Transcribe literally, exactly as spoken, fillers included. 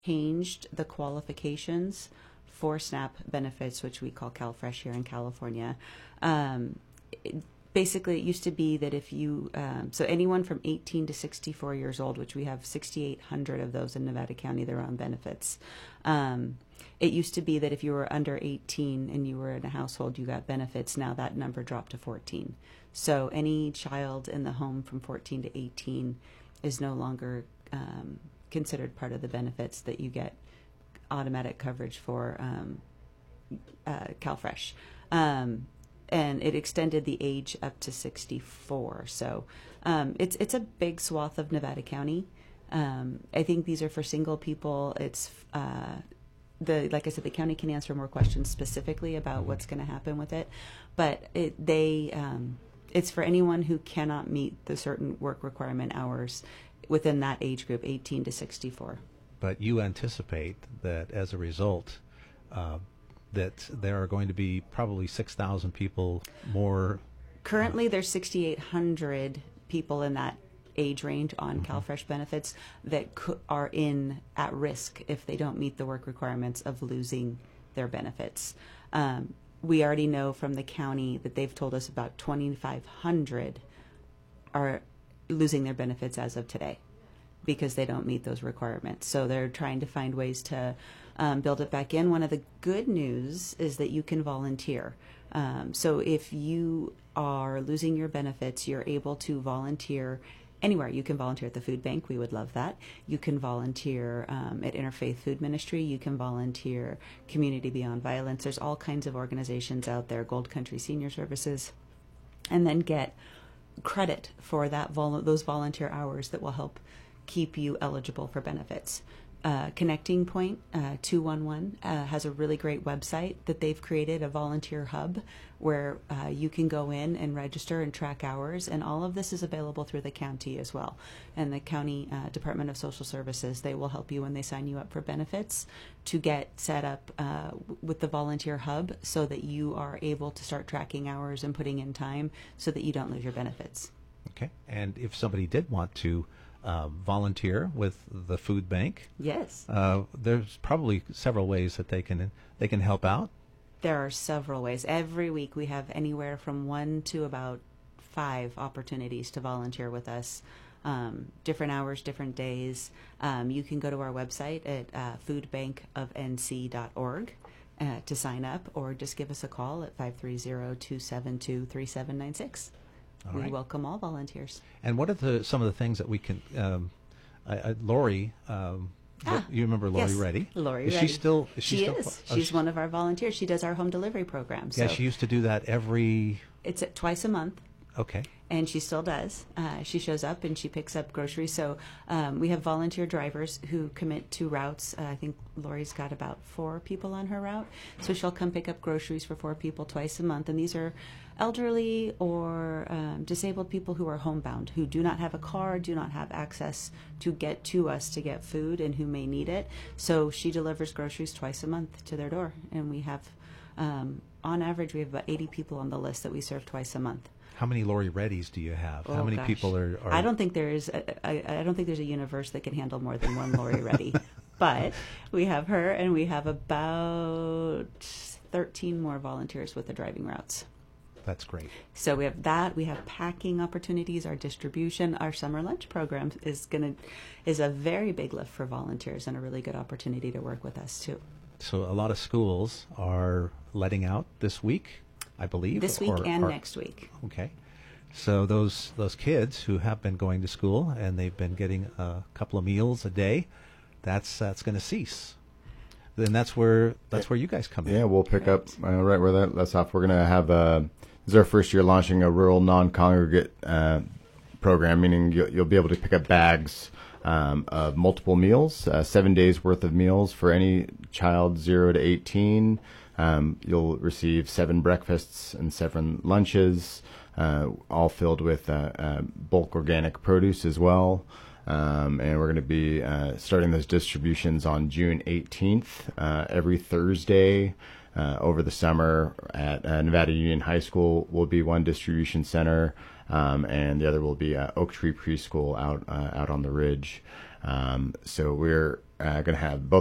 changed the qualifications for SNAP benefits, which we call CalFresh here in California. Um, it, basically, it used to be that if you, um, so anyone from eighteen to sixty-four years old, which we have sixty-eight hundred of those in Nevada County, they're on benefits. Um, it used to be that if you were under eighteen and you were in a household, you got benefits. Now that number dropped to fourteen. So any child in the home from fourteen to eighteen is no longer um, considered part of the benefits that you get automatic coverage for um, uh, CalFresh. Um, and it extended the age up to sixty-four. So um, it's it's a big swath of Nevada County. Um, I think these are for single people. It's uh, the like I said, the county can answer more questions specifically about what's going to happen with it, but it, they um, it's for anyone who cannot meet the certain work requirement hours within that age group, eighteen to sixty-four. But you anticipate that as a result, uh, that there are going to be probably six thousand people more. Currently, there's sixty-eight hundred people in that age range on mm-hmm. CalFresh benefits that co- are in at risk if they don't meet the work requirements of losing their benefits. Um, we already know from the county that they've told us about twenty-five hundred are losing their benefits as of today because they don't meet those requirements. So they're trying to find ways to um, build it back in. One of the good news is that you can volunteer. Um, so if you are losing your benefits, you're able to volunteer anywhere. You can volunteer at the food bank. We would love that. You can volunteer um, at Interfaith Food Ministry. You can volunteer Community Beyond Violence. There's all kinds of organizations out there, Gold Country Senior Services, and then get credit for that vol- those volunteer hours that will help keep you eligible for benefits. Uh, Connecting Point uh, two one one uh, has a really great website that they've created, a volunteer hub where uh, you can go in and register and track hours, and all of this is available through the county as well. And the county uh, Department of Social Services, they will help you when they sign you up for benefits to get set up uh, w- with the volunteer hub so that you are able to start tracking hours and putting in time so that you don't lose your benefits. Okay. And if somebody did want to Uh, volunteer with the food bank. Yes. Uh, there's probably several ways that they can they can help out. There are several ways. Every week we have anywhere from one to about five opportunities to volunteer with us. Um, different hours, different days. Um, you can go to our website at uh, food bank of n c dot org uh, to sign up, or just give us a call at five three zero, two seven two, three seven nine six. All we right. welcome all volunteers. And what are the some of the things that we can? Um, I, I, Lori, um, ah, you remember Lori yes. Reddy? Lori is Reddy. she still? Is she, she still, is. oh, She's she, one of our volunteers. She does our home delivery program. So yeah, she used to do that every. It's at twice a month. Okay. And she still does. Uh, she shows up and she picks up groceries. So um, we have volunteer drivers who commit to routes. Uh, I think Lori's got about four people on her route. So she'll come pick up groceries for four people twice a month. And these are elderly or um, disabled people who are homebound, who do not have a car, do not have access to get to us to get food, and who may need it. So she delivers groceries twice a month to their door. And we have, um, on average, we have about eighty people on the list that we serve twice a month. How many Lori Reddys do you have? Oh, How many gosh. people are, are? I don't think there is. A, I, I don't think there's a universe that can handle more than one Lori Reddy. But we have her, and we have about thirteen more volunteers with the driving routes. That's great. So we have that. We have packing opportunities. Our distribution, our summer lunch program is gonna is a very big lift for volunteers and a really good opportunity to work with us too. So a lot of schools are letting out this week, I believe. This week or, and or, next week. Okay. So those those kids who have been going to school and they've been getting a couple of meals a day, that's that's going to cease. Then that's where that's where you guys come in. Yeah, we'll pick Right. up uh, right where that, that's off. We're going to have uh, this is our first year launching a rural non-congregate uh, program, meaning you'll, you'll be able to pick up bags um, of multiple meals, uh, seven days worth of meals for any child zero to eighteen. Um, you'll receive seven breakfasts and seven lunches, uh, all filled with uh, uh, bulk organic produce as well. Um, and we're going to be uh, starting those distributions on June eighteenth, uh, every Thursday uh, over the summer at uh, Nevada Union High School will be one distribution center, um, and the other will be uh, Oak Tree Preschool out uh, out on the Ridge. Um, so we're uh, going to have both